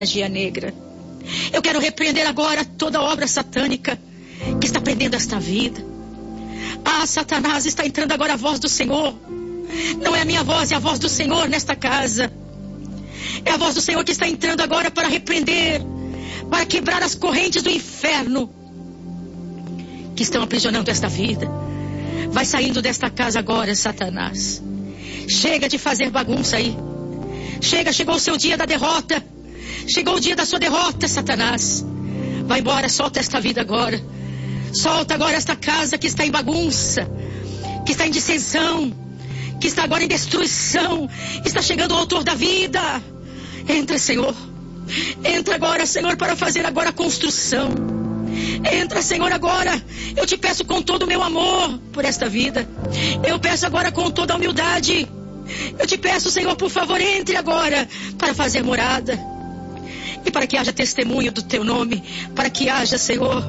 magia negra. Eu quero repreender agora toda obra satânica que está prendendo esta vida. Ah, Satanás, está entrando agora a voz do Senhor. Não é a minha voz, é a voz do Senhor nesta casa. É a voz do Senhor que está entrando agora para repreender, para quebrar as correntes do inferno que estão aprisionando esta vida. Vai saindo desta casa agora, Satanás. Chega de fazer bagunça aí. Chegou o seu dia da derrota. Chegou o dia da sua derrota, Satanás. Vai embora, solta esta vida agora. Solta agora esta casa que está em bagunça, que está em dissensão, que está agora em destruição. Está chegando o autor da vida. Entra, Senhor. Entra agora, Senhor, para fazer agora a construção. Entra, Senhor, agora. Eu te peço com todo o meu amor por esta vida. Eu peço agora com toda a humildade. Eu te peço, Senhor, por favor, entre agora para fazer morada. E para que haja testemunho do teu nome. Para que haja, Senhor,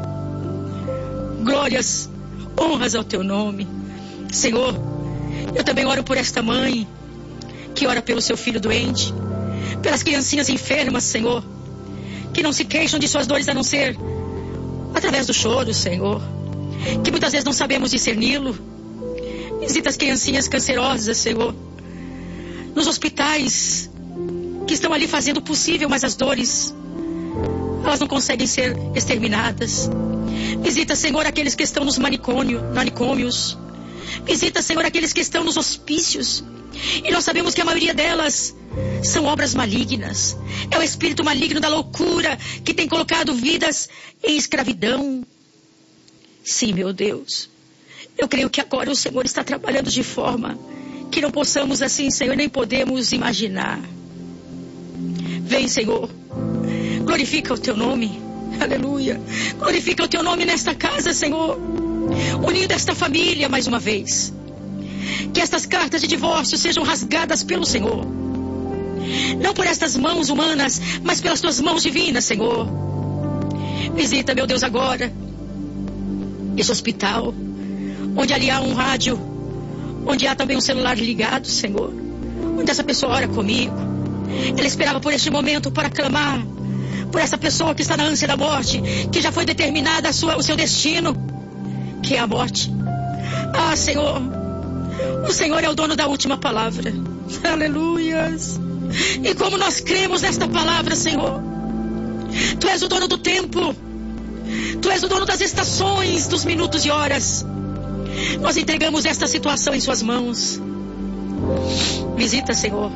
glórias, honras ao teu nome. Senhor, eu também oro por esta mãe que ora pelo seu filho doente, pelas criancinhas enfermas, Senhor, que não se queixam de suas dores a não ser através do choro, Senhor, que muitas vezes não sabemos discerni-lo. Visita as criancinhas cancerosas, Senhor, nos hospitais, que estão ali fazendo o possível, mas as dores, elas não conseguem ser exterminadas. Visita, Senhor, aqueles que estão nos manicômios. Visita, Senhor, aqueles que estão nos hospícios. E nós sabemos que a maioria delas são obras malignas. É o espírito maligno da loucura que tem colocado vidas em escravidão. Sim, meu Deus. Eu creio que agora o Senhor está trabalhando de forma que não possamos assim, Senhor, nem podemos imaginar. Vem, Senhor. Glorifica o teu nome. Aleluia. Glorifica o teu nome nesta casa, Senhor. Unindo esta família mais uma vez. Que estas cartas de divórcio sejam rasgadas pelo Senhor. Não por estas mãos humanas, mas pelas tuas mãos divinas, Senhor. Visita, meu Deus, agora esse hospital, onde ali há um rádio, onde há também um celular ligado, Senhor. Onde essa pessoa ora comigo. Ela esperava por este momento para clamar por essa pessoa que está na ânsia da morte, que já foi determinada o seu destino, que é a morte. Ah, Senhor, o Senhor é o dono da última palavra. Aleluias. E como nós cremos nesta palavra, Senhor, Tu és o dono do tempo, Tu és o dono das estações, dos minutos e horas. Nós entregamos esta situação em Suas mãos. Visita, Senhor.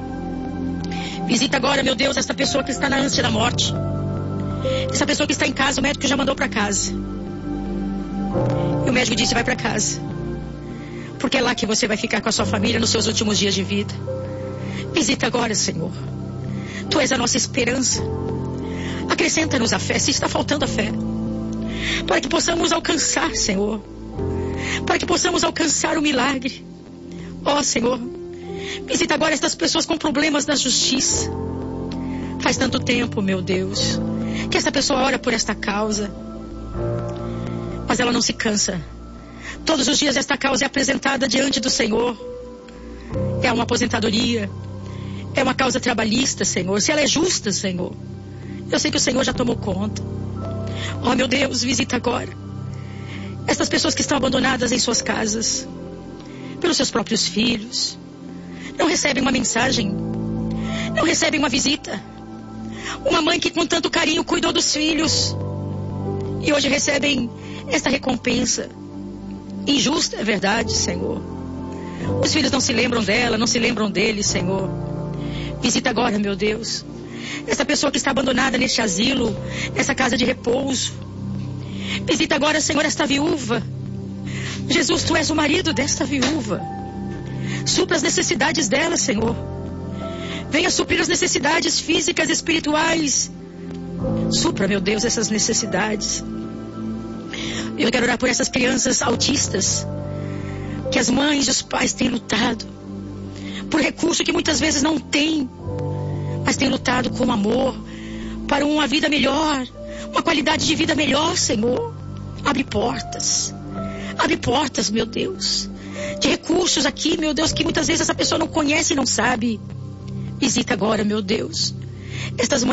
Visita agora, meu Deus, esta pessoa que está na ânsia da morte. Essa pessoa que está em casa, o médico já mandou para casa. E o médico disse, vai para casa. Porque é lá que você vai ficar com a sua família nos seus últimos dias de vida. Visita agora, Senhor. Tu és a nossa esperança. Acrescenta-nos a fé, se está faltando a fé. Para que possamos alcançar, Senhor. Para que possamos alcançar o milagre. Ó, Senhor. Visita agora estas pessoas com problemas na justiça. Faz tanto tempo, meu Deus, que esta pessoa ora por esta causa, mas ela não se cansa. Todos os dias esta causa é apresentada diante do Senhor. É uma aposentadoria, é uma causa trabalhista, Senhor. Se ela é justa, Senhor, eu sei que o Senhor já tomou conta. Oh, meu Deus, visita agora estas pessoas que estão abandonadas em suas casas, pelos seus próprios filhos. Não recebem uma mensagem, não recebem uma visita. Uma mãe que com tanto carinho cuidou dos filhos e hoje recebem esta recompensa injusta, é verdade, Senhor. Os filhos não se lembram dela, não se lembram dele, Senhor. Visita agora, meu Deus, essa pessoa que está abandonada neste asilo, nessa casa de repouso. Visita agora, Senhor, esta viúva. Jesus, Tu és o marido desta viúva. Supra as necessidades dela, Senhor. Venha suprir as necessidades físicas e espirituais. Supra, meu Deus, essas necessidades. Eu quero orar por essas crianças autistas, que as mães e os pais têm lutado por recurso que muitas vezes não têm, mas têm lutado com amor para uma vida melhor, uma qualidade de vida melhor, Senhor. Abre portas, meu Deus, de recursos aqui, meu Deus, que muitas vezes essa pessoa não conhece e não sabe. Visita agora, meu Deus, Estas